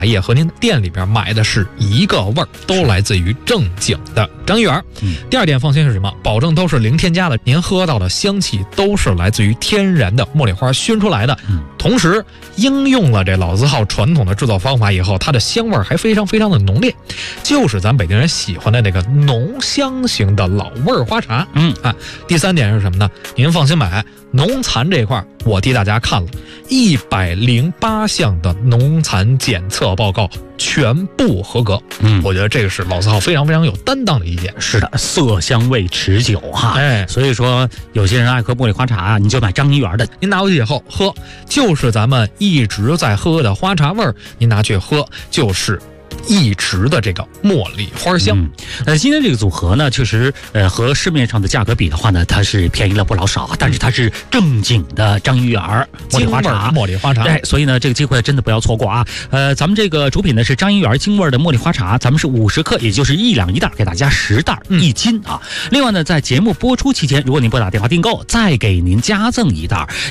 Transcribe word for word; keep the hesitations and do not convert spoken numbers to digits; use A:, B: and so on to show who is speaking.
A: 也和您店里边买的是一个味儿，都来自于正经的张一元。
B: 嗯，
A: 第二点放心是什么？保证都是零添加的，您喝到的香气都是来自于天然的茉莉花熏出来的。
B: 嗯，
A: 同时应用了这老字号传统的制作方法以后，它的香味还非常非常的浓烈，就是咱北京人喜欢的那个浓香型的老味儿花茶。
B: 嗯
A: 啊，第三点是什么呢？您放心买，农残这块我替大家看了一百零八项的农残检测报告，全部合格。
B: 嗯，
A: 我觉得这个是老字号非常非常有担当的一点。
B: 是的，色香味持久哈。
A: 哎，
B: 所以说有些人爱喝茉莉花茶啊，你就买张一元的，
A: 您拿回去以后喝，就是咱们一直在喝的花茶味儿，您拿去喝就是一直的这个茉莉花香。
B: 嗯，呃，今天这个组合呢，确实，呃，和市面上的价格比的话呢，它是便宜了不老少，但是它是正经的张一元茉莉花茶，
A: 茉莉花茶。
B: 哎，所以呢，这个机会真的不要错过啊！呃，咱们这个主品呢是张一元京味的茉莉花茶，咱们是五十克，也就是一两一袋，给大家十袋一斤啊。另外呢，在节目播出期间，如果您拨打电话订购，再给您加赠一袋。